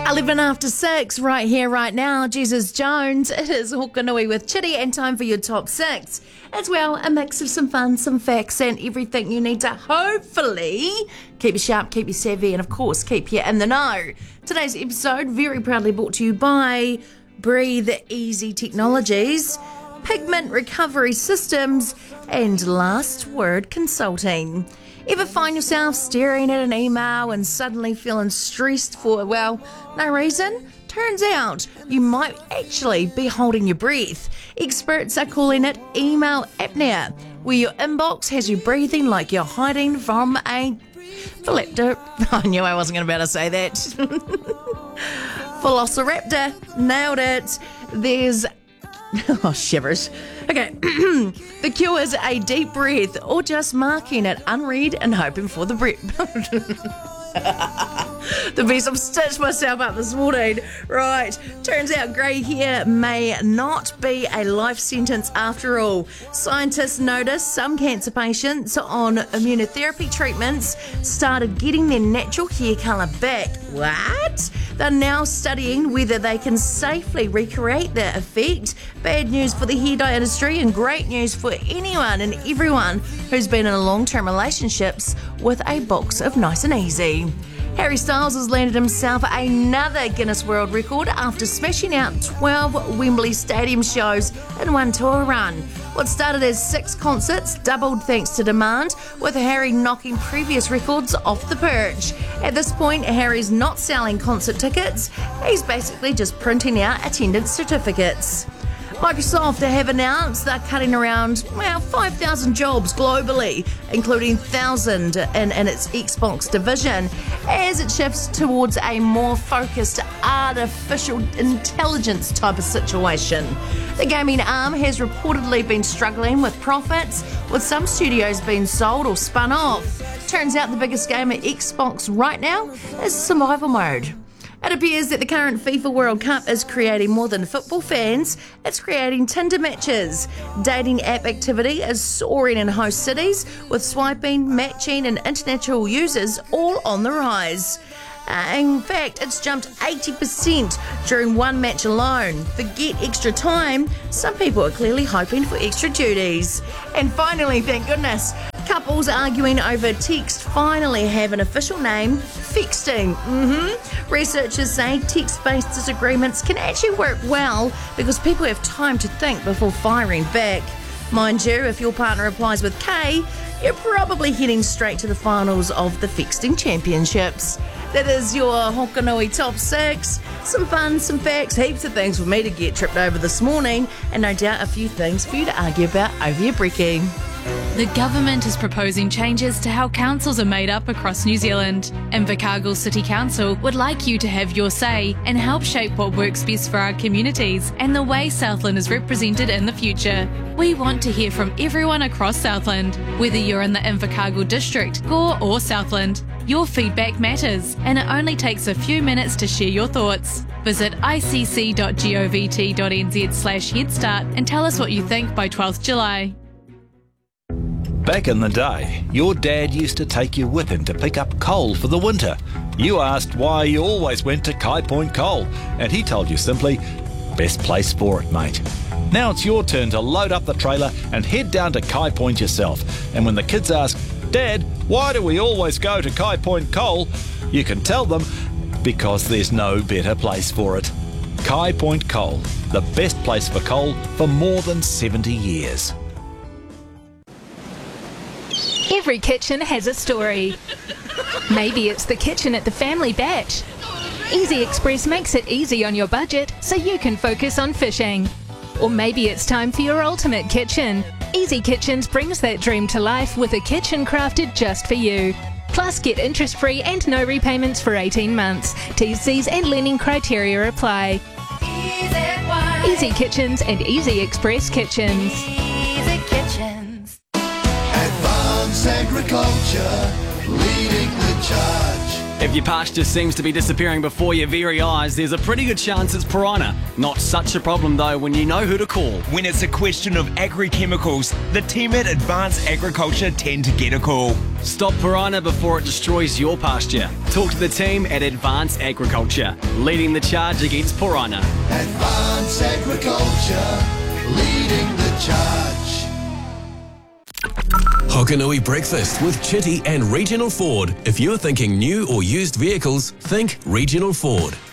11 after 6, right here, right now. Jesus Jones. It is Hokanui with Chitty, and time for your top 6. As well, a mix of some fun, some facts, and everything you need to hopefully keep you sharp, keep you savvy, and of course, keep you in the know. Today's episode very proudly brought to you by Breathe Easy Technologies, Pigment Recovery Systems, and Last Word Consulting. Ever find yourself staring at an email and suddenly feeling stressed for, well, no reason? Turns out you might actually be holding your breath. Experts are calling it email apnea, where your inbox has you breathing like you're hiding from a velociraptor. I knew I wasn't going to be able to say that. Velociraptor. Nailed it. There's... Oh, shivers. Okay, the cure is a deep breath or just marking it unread and hoping for the breath. The best, I've stitched myself up this morning. Right, turns out grey hair may not be a life sentence after all. Scientists noticed some cancer patients on immunotherapy treatments started getting their natural hair colour back. What? They're now studying whether they can safely recreate the effect. Bad news for the hair dye industry and great news for anyone and everyone who's been in long-term relationships with a box of Nice and Easy. Harry Styles has landed himself another Guinness World Record after smashing out 12 Wembley Stadium shows in one tour run. What started as 6 concerts doubled thanks to demand, with Harry knocking previous records off the perch. At this point, Harry's not selling concert tickets, he's basically just printing out attendance certificates. Microsoft have announced they're cutting around, 5,000 jobs globally, including 1,000 in its Xbox division, as it shifts towards a more focused artificial intelligence type of situation. The gaming arm has reportedly been struggling with profits, with some studios being sold or spun off. Turns out the biggest game at Xbox right now is survival mode. It appears that the current FIFA World Cup is creating more than football fans, it's creating Tinder matches. Dating app activity is soaring in host cities, with swiping, matching and international users all on the rise. In fact, it's jumped 80% during one match alone. Forget extra time, some people are clearly hoping for extra duties. And finally, thank goodness, couples arguing over text finally have an official name: fexting. Researchers say text-based disagreements can actually work well because people have time to think before firing back. Mind you, if your partner replies with K, you're probably heading straight to the finals of the Fexting Championships. That is your Hokanui Top 6. Some fun, some facts, heaps of things for me to get tripped over this morning, and no doubt a few things for you to argue about over your brekkie. The government is proposing changes to how councils are made up across New Zealand. Invercargill City Council would like you to have your say and help shape what works best for our communities and the way Southland is represented in the future. We want to hear from everyone across Southland, whether you're in the Invercargill District, Gore or Southland. Your feedback matters, and it only takes a few minutes to share your thoughts. Visit icc.govt.nz/headstart and tell us what you think by 12th July. Back in the day, your dad used to take you with him to pick up coal for the winter. You asked why you always went to Kai Point Coal, and he told you simply, best place for it, mate. Now it's your turn to load up the trailer and head down to Kai Point yourself. And when the kids ask, Dad, why do we always go to Kai Point Coal? You can tell them, because there's no better place for it. Kai Point Coal, the best place for coal for more than 70 years. Every kitchen has a story. Maybe it's the kitchen at the family batch. Easy Express makes it easy on your budget so you can focus on fishing. Or maybe it's time for your ultimate kitchen. Easy Kitchens brings that dream to life with a kitchen crafted just for you. Plus, get interest-free and no repayments for 18 months. T's and lending criteria apply. Easy Kitchens and Easy Express Kitchens. Easy Kitchens. Advanced agriculture, leading the charge. If your pasture seems to be disappearing before your very eyes, there's a pretty good chance it's piranha. Not such a problem though when you know who to call. When it's a question of agri-chemicals, the team at Advanced Agriculture tend to get a call. Stop piranha before it destroys your pasture. Talk to the team at Advanced Agriculture, leading the charge against piranha. Advanced Agriculture, leading the charge. Hokanui Breakfast with Chitty and Regional Ford. If you're thinking new or used vehicles, think Regional Ford.